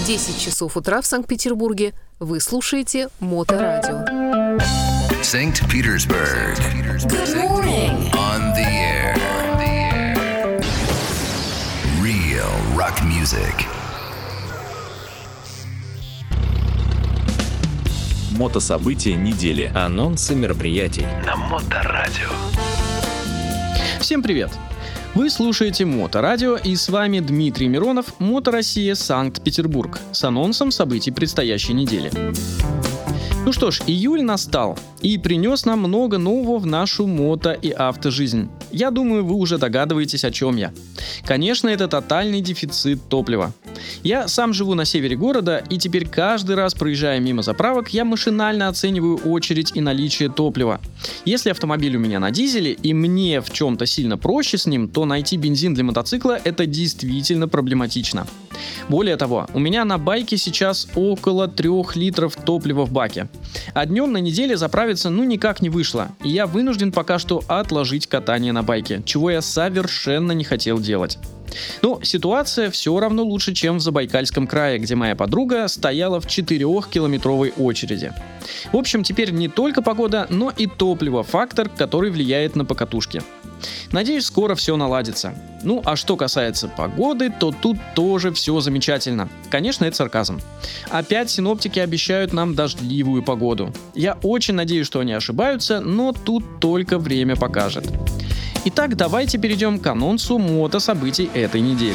10 часов утра в Санкт-Петербурге. Вы слушаете Моторадио. St. Petersburg. Good morning. On the air. Real rock music. Мотособытия недели. Анонсы мероприятий На Моторадио. Всем привет! Вы слушаете Моторадио, и с вами Дмитрий Миронов, Мотороссия, Санкт-Петербург, с анонсом событий предстоящей недели. Ну что ж, июль настал и принес нам много нового в нашу мото- и автожизнь. Я думаю, вы уже догадываетесь, о чем я. Конечно, это тотальный дефицит топлива. Я сам живу на севере города, и теперь каждый раз, проезжая мимо заправок, я машинально оцениваю очередь и наличие топлива. Если автомобиль у меня на дизеле, и мне в чем-то сильно проще с ним, то найти бензин для мотоцикла – это действительно проблематично. Более того, у меня на байке сейчас около 3 литров топлива в баке. А днем на неделе заправиться никак не вышло, и я вынужден пока что отложить катание на байке, чего я совершенно не хотел делать. Но ситуация все равно лучше, чем в Забайкальском крае, где моя подруга стояла в 4-километровой очереди. В общем, теперь не только погода, но и топливо – фактор, который влияет на покатушки. Надеюсь, скоро все наладится. А что касается погоды, то тут тоже все замечательно. Конечно, это сарказм. Опять синоптики обещают нам дождливую погоду. Я очень надеюсь, что они ошибаются, но тут только время покажет. Итак, давайте перейдем к анонсу мотособытий этой недели.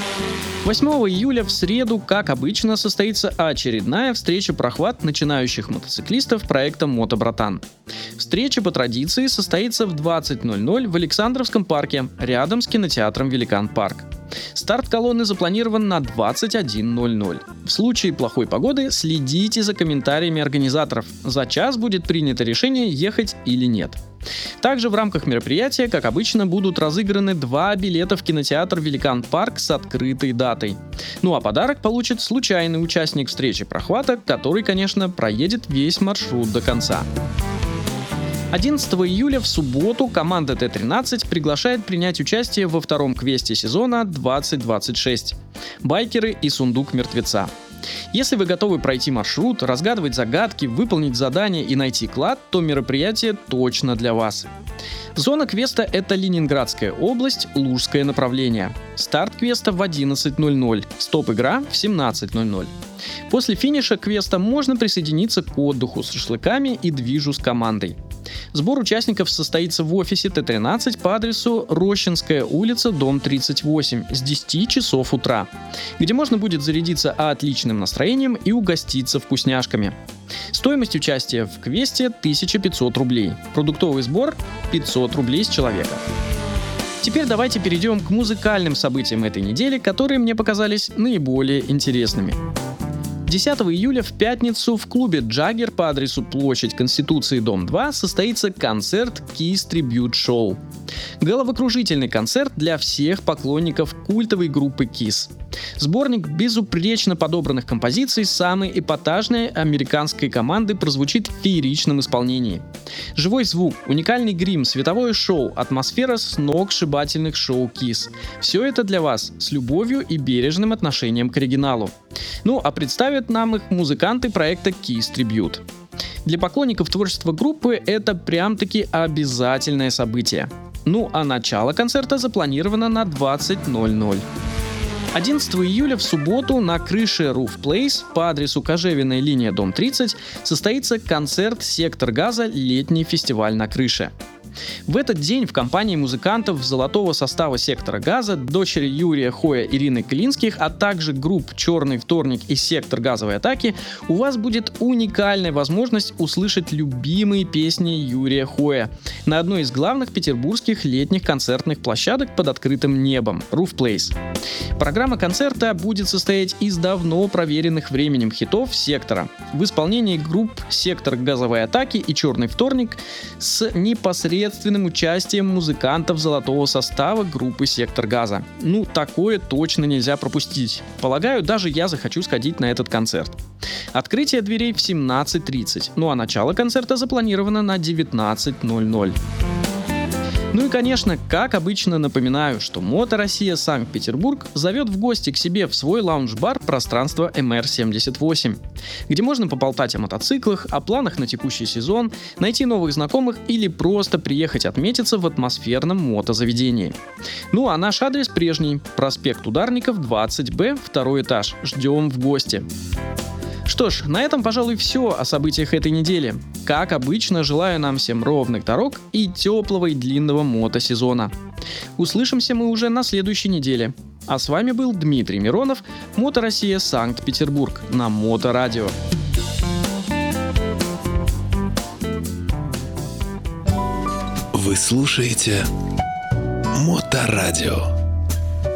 8 июля в среду, как обычно, состоится очередная встреча прохват начинающих мотоциклистов проекта «Мотобратан». Встреча по традиции состоится в 20:00 в Александровском парке, рядом с кинотеатром «Великан Парк». Старт колонны запланирован на 21:00. В случае плохой погоды следите за комментариями организаторов. За час будет принято решение, ехать или нет. Также в рамках мероприятия, как обычно, будут разыграны 2 билета в кинотеатр «Великан Парк» с открытой датой. А подарок получит случайный участник встречи прохвата, который, конечно, проедет весь маршрут до конца. 11 июля в субботу команда Т-13 приглашает принять участие во втором квесте сезона 2026 «Байкеры и сундук мертвеца». Если вы готовы пройти маршрут, разгадывать загадки, выполнить задания и найти клад, то мероприятие точно для вас. Зона квеста – это Ленинградская область, Лужское направление. Старт квеста в 11:00, стоп-игра в 17:00. После финиша квеста можно присоединиться к отдыху с шашлыками и движу с командой. Сбор участников состоится в офисе Т-13 по адресу Рощинская улица, дом 38 с 10 часов утра, где можно будет зарядиться отличным настроением и угоститься вкусняшками. Стоимость участия в квесте 1500 рублей. Продуктовый сбор 500 рублей с человека. Теперь давайте перейдем к музыкальным событиям этой недели, которые мне показались наиболее интересными. 10 июля в пятницу в клубе «Джаггер» по адресу Площадь Конституции, дом 2 состоится концерт KISS Tribute Show. Головокружительный концерт для всех поклонников культовой группы KISS. Сборник безупречно подобранных композиций самой эпатажной американской команды прозвучит в фееричном исполнении. Живой звук, уникальный грим, световое шоу, атмосфера сногсшибательных шоу KISS. Все это для вас с любовью и бережным отношением к оригиналу. А представят нам их музыканты проекта KISS Tribute. Для поклонников творчества группы это прям-таки обязательное событие. А начало концерта запланировано на 20:00. 11 июля в субботу на крыше Roof Place по адресу Кожевенная линия, дом 30 состоится концерт «Сектор газа. Летний фестиваль на крыше». В этот день в компании музыкантов золотого состава «Сектора газа», дочери Юрия Хоя Ирины Клинских, а также групп «Черный вторник» и «Сектор газовой атаки» у вас будет уникальная возможность услышать любимые песни Юрия Хоя на одной из главных петербургских летних концертных площадок под открытым небом – Roof Place. Программа концерта будет состоять из давно проверенных временем хитов «Сектора» в исполнении групп «Сектор газовой атаки» и «Черный вторник» с непосредственным участием музыкантов золотого состава группы «Сектор газа». Такое точно нельзя пропустить. Полагаю, даже я захочу сходить на этот концерт. Открытие дверей в 17:30, а начало концерта запланировано на 19:00. Ну и, конечно, как обычно, напоминаю, что Мото Россия Санкт-Петербург зовет в гости к себе в свой лаунж-бар пространство MR78, где можно поболтать о мотоциклах, о планах на текущий сезон, найти новых знакомых или просто приехать отметиться в атмосферном мотозаведении. Ну а наш адрес прежний: проспект Ударников, 20Б, 2 этаж. Ждем в гости. Что ж, на этом, пожалуй, все о событиях этой недели. Как обычно, желаю нам всем ровных дорог и теплого и длинного мотосезона. Услышимся мы уже на следующей неделе. А с вами был Дмитрий Миронов, Мото Россия Санкт-Петербург на Моторадио. Вы слушаете Моторадио.